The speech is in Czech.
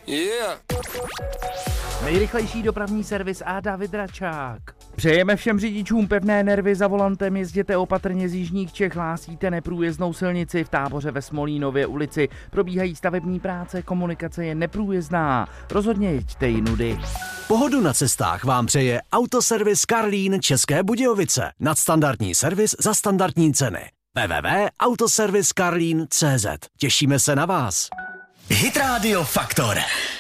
Yeah. Nejrychlejší dopravní servis a David Račák. Přejeme všem řidičům pevné nervy za volantem, jezděte opatrně z jižních Čech, hlásíte neprůjezdnou silnici v Táboře ve Smolínově ulici. Probíhají stavební práce, komunikace je neprůjezdná. Rozhodně jeďte jinudy. Pohodu na cestách vám přeje Autoservis Karlín České Budějovice. Nadstandardní servis za standardní ceny. www.autoserviskarlin.cz. Těšíme se na vás. Hit Radio Faktor.